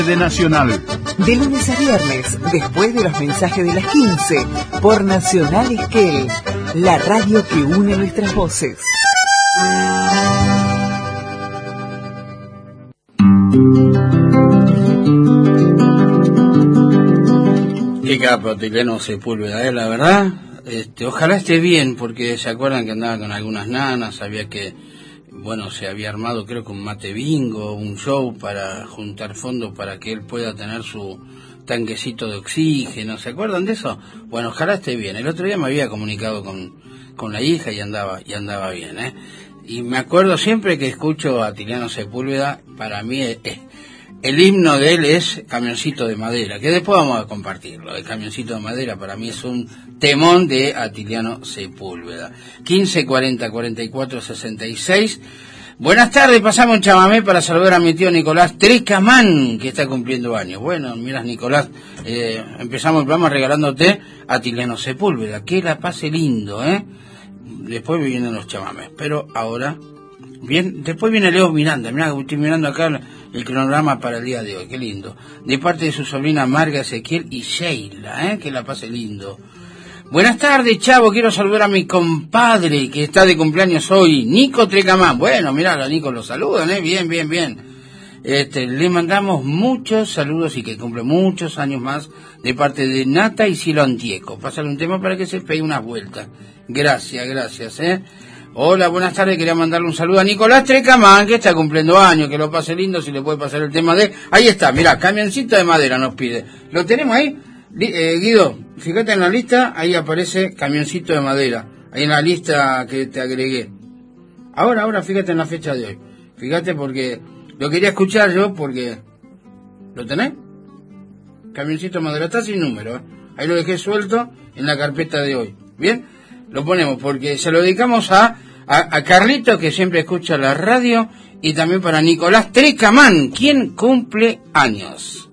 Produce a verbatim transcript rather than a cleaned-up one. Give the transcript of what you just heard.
de Nacional. De lunes a viernes, después de los mensajes de las quince, por Nacional Esquel, la radio que une nuestras voces. Qué capo, Tiliano Sepúlveda, ¿eh? La verdad, este, ojalá esté bien, porque se acuerdan que andaba con algunas nanas, sabía que, bueno, se había armado creo que un mate bingo, un show para juntar fondos para que él pueda tener su tanquecito de oxígeno, ¿se acuerdan de eso? Bueno, ojalá esté bien. El otro día me había comunicado con, con la hija y andaba, y andaba bien, ¿eh? Y me acuerdo siempre que escucho a Tiliano Sepúlveda, para mí es, es el himno de él es Camioncito de Madera, que después vamos a compartirlo. El Camioncito de Madera para mí es un temón de Atiliano Sepúlveda. quince cuarenta cuarenta y cuatro sesenta y seis. Buenas tardes, pasamos un chamamé para saludar a mi tío Nicolás Trecamán, que está cumpliendo años. Bueno, miras Nicolás, eh, empezamos el programa regalándote a Atiliano Sepúlveda. Que la pase lindo, ¿eh? Después vienen los chamamés, pero ahora... Bien, después viene Leo Miranda, mirá, estoy mirando acá el cronograma para el día de hoy, qué lindo. De parte de su sobrina Marga Ezequiel y Sheila, ¿eh? Que la pase lindo. Buenas tardes, chavo, quiero saludar a mi compadre que está de cumpleaños hoy, Nico Trecamán. Bueno, mirá, a Nico lo saludan, ¿eh? Bien, bien, bien. Este, le mandamos muchos saludos y que cumple muchos años más de parte de Nata y Silo Antieco. Pásale un tema para que se pegue unas vueltas. Gracias, gracias, ¿eh? Hola, buenas tardes, quería mandarle un saludo a Nicolás Trecamán, que está cumpliendo años, que lo pase lindo, si le puede pasar el tema de... Ahí está, mirá, Camioncito de Madera nos pide. ¿Lo tenemos ahí? Eh, Guido, fíjate en la lista, ahí aparece Camioncito de Madera, ahí en la lista que te agregué. Ahora, ahora, fíjate en la fecha de hoy. Fíjate porque lo quería escuchar yo porque... ¿Lo tenés? Camioncito de Madera, está sin número, ¿eh? Ahí lo dejé suelto en la carpeta de hoy. ¿Bien? Lo ponemos porque se lo dedicamos a, a, a Carlito, que siempre escucha la radio, y también para Nicolás Trecamán, quien cumple años.